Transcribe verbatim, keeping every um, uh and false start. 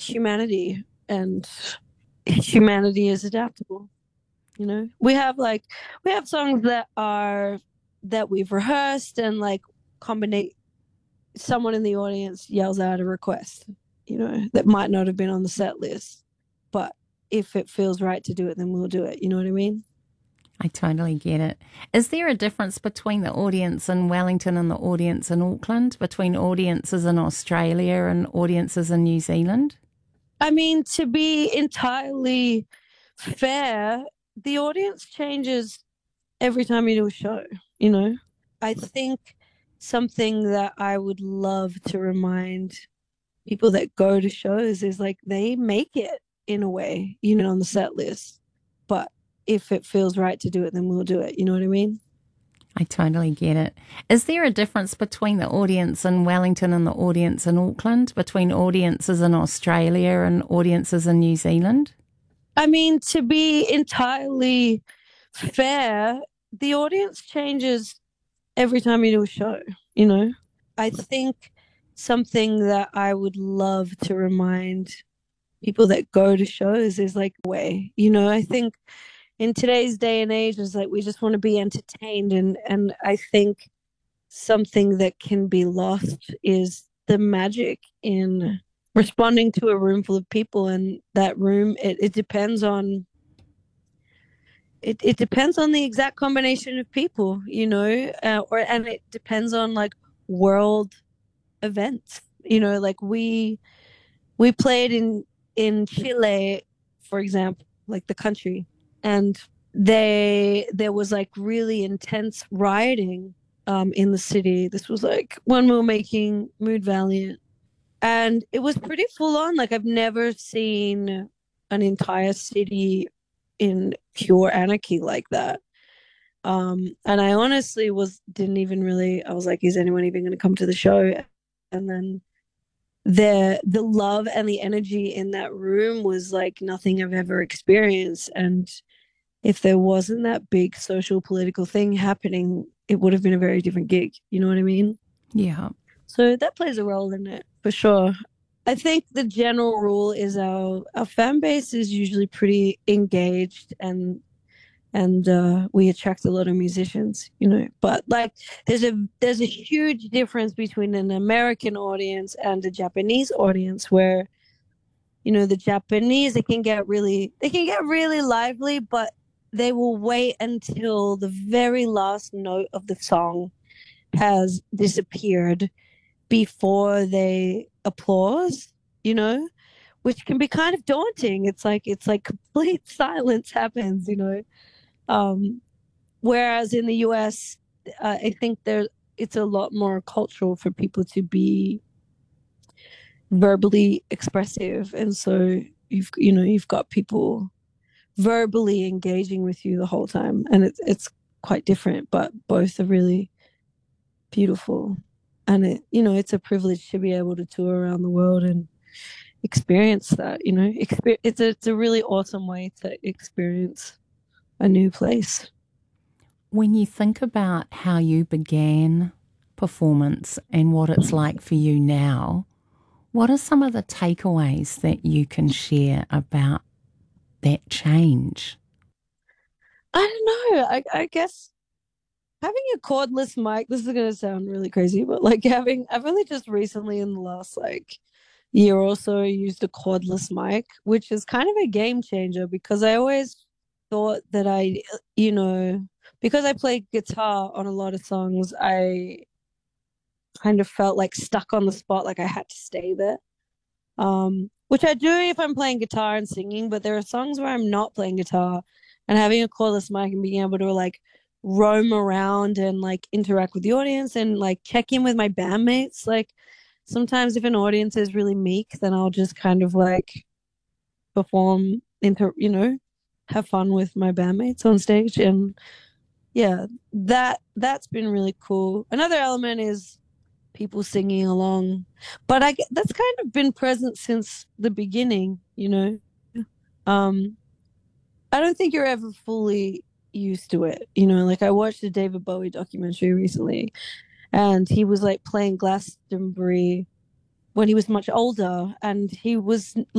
humanity, and humanity is adaptable. You know, we have like we have songs that are that we've rehearsed and like combine. Someone in the audience yells out a request, you know, that might not have been on the set list, but if it feels right to do it, then we'll do it. You know what I mean? I totally get it. Is there a difference between the audience in Wellington and the audience in Auckland, between audiences in Australia and audiences in New Zealand? I mean, to be entirely fair, the audience changes every time you do a show, you know? I think something that I would love to remind people that go to shows is like they make it in a way, you know, on the set list. But if it feels right to do it, then we'll do it. You know what I mean? I totally get it. Is there a difference between the audience in Wellington and the audience in Auckland, between audiences in Australia and audiences in New Zealand? I mean, to be entirely fair, the audience changes every time you do a show, you know? I think something that I would love to remind people that go to shows is like way, you know, I think in today's day and age is like we just want to be entertained, and and I think something that can be lost is the magic in responding to a room full of people, and that room it, it depends on it, it depends on the exact combination of people, you know, uh, or and it depends on like world events, you know, like we we played in in Chile, for example, like the country, and they there was like really intense rioting um in the city. This was like when we were making Mood Valiant, and it was pretty full on. Like I've never seen an entire city in pure anarchy like that. Um, and I honestly was didn't even really. I was like, is anyone even going to come to the show? And then the the love and the energy in that room was like nothing I've ever experienced. And if there wasn't that big social political thing happening, it would have been a very different gig. You know what I mean? Yeah. So that plays a role in it for sure. I think the general rule is our our fan base is usually pretty engaged, and and uh, we attract a lot of musicians, you know. But like, there's a there's a huge difference between an American audience and a Japanese audience, where you know the Japanese they can get really they can get really lively, but they will wait until the very last note of the song has disappeared before they applause, you know, which can be kind of daunting. It's like it's like complete silence happens, you know. Um, whereas in the U S, uh, I think there it's a lot more cultural for people to be verbally expressive, and so you've you know you've got people verbally engaging with you the whole time, and it's it's quite different, but both are really beautiful. And it you know it's a privilege to be able to tour around the world and experience that. You know, Exper- it's a, it's a really awesome way to experience a new place. When you think about how you began performance and what it's like for you now, what are some of the takeaways that you can share about that change? I don't know. I, I guess having a cordless mic, this is going to sound really crazy, but like having, I've only just recently in the last like year or so used a cordless mic, which is kind of a game changer because I always thought that I, you know, because I play guitar on a lot of songs, I kind of felt like stuck on the spot, like I had to stay there. Um, which I do if I'm playing guitar and singing, but there are songs where I'm not playing guitar, and having a cordless mic and being able to like roam around and like interact with the audience and like check in with my bandmates. Like sometimes if an audience is really meek, then I'll just kind of like perform into, you know, have fun with my bandmates on stage. And yeah, that that's been really cool. Another element is people singing along, but I that's kind of been present since the beginning, you know. Um, I don't think you're ever fully used to it, you know. Like I watched a David Bowie documentary recently, and he was like playing Glastonbury when he was much older, and he was